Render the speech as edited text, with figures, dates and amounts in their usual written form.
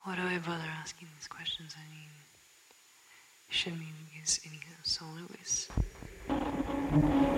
Why do I bother asking these questions? I mean, should me is anyhow soloist.